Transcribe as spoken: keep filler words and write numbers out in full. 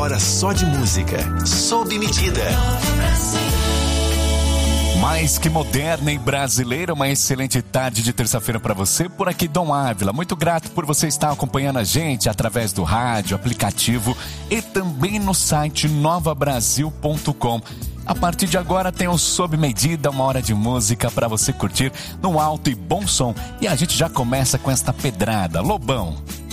hora só de música, sob medida. Mais que moderna e brasileira, uma excelente tarde de terça-feira para você. Por aqui, Dom Ávila. Muito grato por você estar acompanhando a gente através do rádio, aplicativo e também no site nova brasil ponto com. A partir de agora tem um Sob Medida, uma hora de música para você curtir no alto e bom som. E a gente já começa com esta pedrada. Lobão.